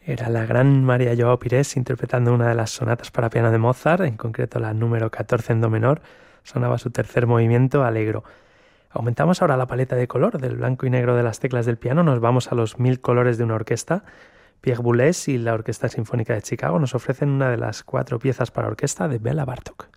Era la gran María Joao Pires interpretando una de las sonatas para piano de Mozart, en concreto la número 14 en do menor. Sonaba su tercer movimiento, Allegro. Aumentamos ahora la paleta de color del blanco y negro de las teclas del piano, nos vamos a los 1000 colores de una orquesta. Pierre Boulez y la Orquesta Sinfónica de Chicago nos ofrecen una de las 4 piezas para orquesta de Béla Bartók.